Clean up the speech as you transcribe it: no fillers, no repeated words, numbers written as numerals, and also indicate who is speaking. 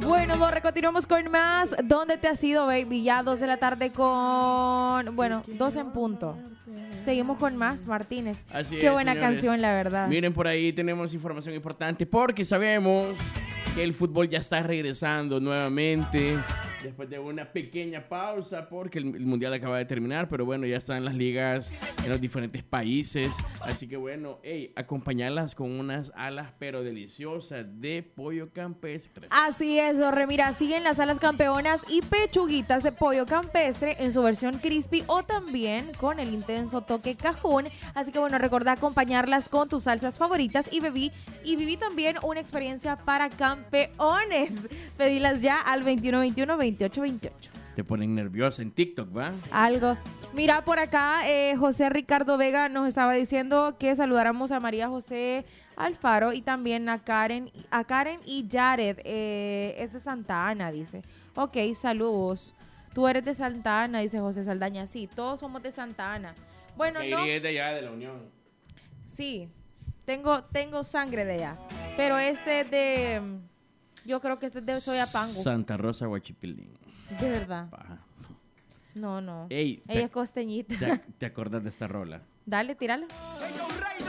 Speaker 1: Bueno, Borre, continuamos con más. ¿Dónde te has ido, baby? Ya 2 de la tarde con... Bueno, 2 en punto. Seguimos con más, Martínez.
Speaker 2: Así
Speaker 1: Qué
Speaker 2: es,
Speaker 1: buena
Speaker 2: señores.
Speaker 1: canción, la verdad.
Speaker 2: Miren, por ahí tenemos información importante porque sabemos que el fútbol ya está regresando nuevamente después de una pequeña pausa porque el mundial acaba de terminar, pero bueno, ya están las ligas en los diferentes países, así que bueno, acompañarlas con unas alas pero deliciosas de pollo campestre.
Speaker 1: Así es, Borre. Mira, siguen las alas campeonas y pechuguitas de pollo campestre en su versión crispy o también con el intenso toque cajún. Así que bueno, recordá acompañarlas con tus salsas favoritas y viví también una experiencia para campeones. Pedilas ya al 2121-2828.
Speaker 2: Te ponen nerviosa en TikTok, ¿va?
Speaker 1: Algo. Mira, por acá José Ricardo Vega nos estaba diciendo que saludáramos a María José Alfaro y también a Karen y Jared. Es de Santa Ana, dice. Ok, saludos. Tú eres de Santa Ana, dice José Saldaña. Sí, todos somos de Santa Ana. Bueno,
Speaker 2: Okay,
Speaker 1: no.
Speaker 2: es de allá, de la Unión.
Speaker 1: Sí, tengo sangre de allá. Pero yo creo que este es de Soyapango.
Speaker 2: Santa Rosa, Huachipilín.
Speaker 1: De verdad.
Speaker 2: Paja.
Speaker 1: No.
Speaker 2: Ey,
Speaker 1: Ella es costeñita.
Speaker 2: ¿Te acuerdas de esta rola?
Speaker 1: Dale, tírala.
Speaker 3: Venga,